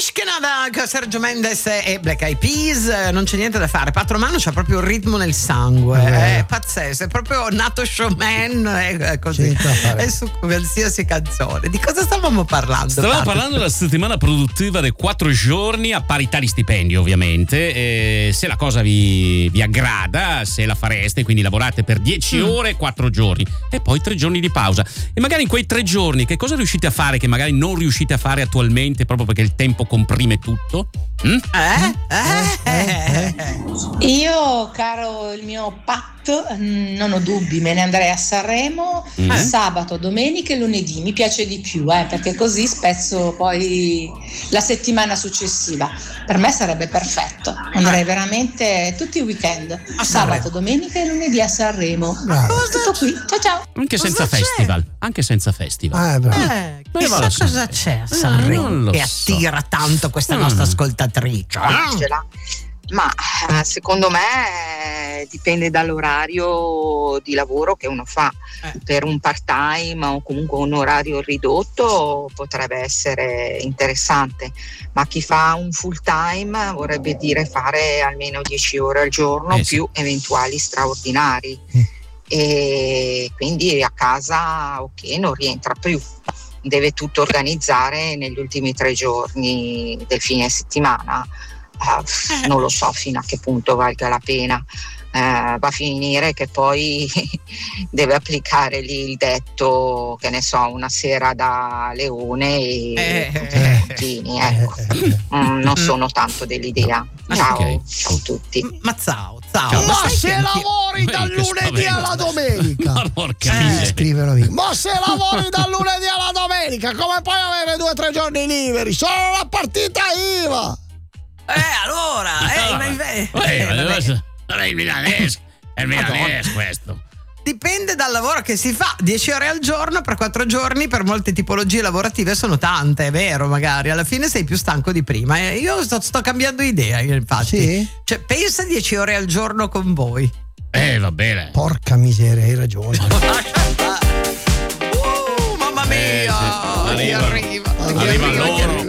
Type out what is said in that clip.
da Sergio Mendes e Black Eyed Peas, non c'è niente da fare. Patromano c'ha proprio il ritmo nel sangue, è pazzesco, è proprio nato showman, è così, è su qualsiasi canzone. Di cosa stavamo parlando? Stavamo parlando della settimana produttiva dei 4 giorni a parità di stipendio, ovviamente. Se la cosa vi aggrada, se la fareste, quindi lavorate per 10 ore, 4 giorni e poi 3 giorni di pausa. E magari in quei 3 giorni che cosa riuscite a fare che magari non riuscite a fare attualmente proprio perché il tempo comprime tutto? Io, caro il mio Pat, non ho dubbi, me ne andrei a Sanremo sabato, domenica e lunedì. Mi piace di più, perché così spezzo poi la settimana successiva. Per me sarebbe perfetto. Andrei veramente tutti i weekend, sabato, domenica e lunedì a Sanremo. Tutto qui. Ciao ciao. Anche senza festival. Anche senza festival. Chissà cosa c'è a Sanremo che attira tanto questa nostra ascoltatrice. Ma secondo me dipende dall'orario di lavoro che uno fa. Per un part time o comunque un orario ridotto potrebbe essere interessante, ma chi fa un full time vorrebbe dire fare almeno 10 ore al giorno più eventuali straordinari, e quindi a casa non rientra più, deve tutto organizzare negli ultimi 3 giorni del fine settimana. Non lo so fino a che punto valga la pena. Va a finire che poi deve applicare lì il detto, che ne so, una sera da leone e puntini, ecco. Non sono tanto dell'idea. Ciao a tutti. Ma ciao. Ma se lavori dal lunedì alla domenica, ma se lavori dal lunedì alla domenica, come puoi avere 2 o 3 giorni liberi? Sono la partita IVA. Non è il milanese, è il milanese questo. Dipende dal lavoro che si fa. 10 ore al giorno per 4 giorni per molte tipologie lavorative sono tante, è vero, magari alla fine sei più stanco di prima. Io sto cambiando idea, infatti. Sì? Cioè, pensa 10 ore al giorno con voi. Va bene. Porca miseria, hai ragione. Mamma mia, arriva loro.